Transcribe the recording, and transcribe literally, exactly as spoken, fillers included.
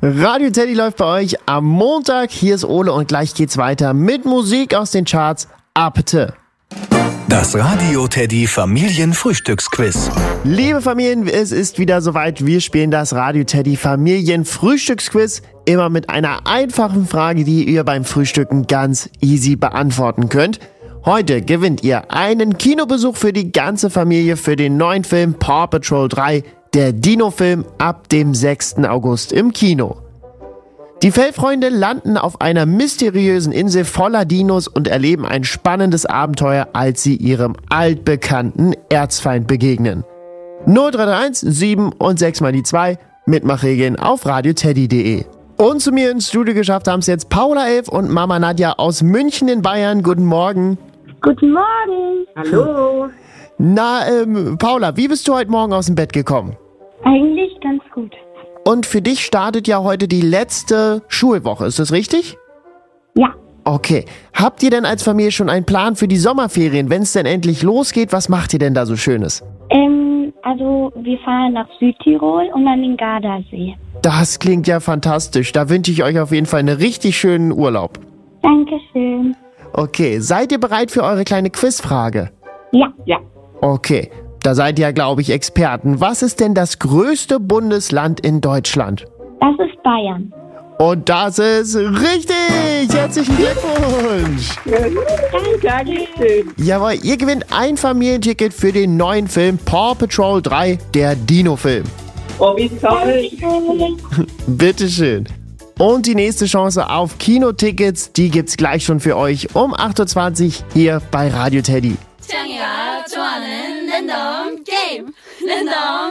Radio Teddy läuft bei euch am Montag. Hier ist Ole und gleich geht's weiter mit Musik aus den Charts. Apte. Das Radio Teddy Familienfrühstücksquiz. Liebe Familien, es ist wieder soweit. Wir spielen das Radio Teddy Familienfrühstücksquiz. Immer mit einer einfachen Frage, die ihr beim Frühstücken ganz easy beantworten könnt. Heute gewinnt ihr einen Kinobesuch für die ganze Familie für den neuen Film Paw Patrol drei, der Dino-Film, ab dem sechsten August im Kino. Die Fellfreunde landen auf einer mysteriösen Insel voller Dinos und erleben ein spannendes Abenteuer, als sie ihrem altbekannten Erzfeind begegnen. null drei drei eins sieben und sechs mal die zwei, Mitmachregeln auf radioteddy punkt de. Und zu mir ins Studio geschafft haben es jetzt Paula Elf und Mama Nadja aus München in Bayern. Guten Morgen. Guten Morgen. Hallo. Na, ähm, Paula, wie bist du heute Morgen aus dem Bett gekommen? Eigentlich ganz gut. Und für dich startet ja heute die letzte Schulwoche, ist das richtig? Ja. Okay. Habt ihr denn als Familie schon einen Plan für die Sommerferien, wenn es denn endlich losgeht? Was macht ihr denn da so Schönes? Ähm, also wir fahren nach Südtirol und an den Gardasee. Das klingt ja fantastisch. Da wünsche ich euch auf jeden Fall einen richtig schönen Urlaub. Dankeschön. Okay, seid ihr bereit für eure kleine Quizfrage? Ja. Ja. Okay, da seid ihr ja, glaube ich, Experten. Was ist denn das größte Bundesland in Deutschland? Das ist Bayern. Und das ist richtig! Herzlichen Glückwunsch! Dankeschön. Jawohl, ihr gewinnt ein Familienticket für den neuen Film Paw Patrol drei, der Dino-Film. Oh, wie toll. Bitteschön. Und die nächste Chance auf Kinotickets, die gibt's gleich schon für euch um acht Uhr zwanzig hier bei Radio Teddy. 창이가 좋아하는 랜덤 게임 랜덤